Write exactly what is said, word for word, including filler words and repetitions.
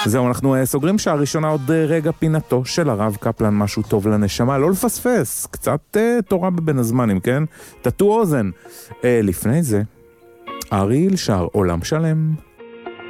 זהו, אנחנו סוגרים שעה ראשונה עוד רגע פינתו של הרב קפלן, משהו טוב לנשמה, לא לפספס, קצת תורה בבין הזמנים, כן? תטו אוזן. לפני זה, אריל שר עולם שלם.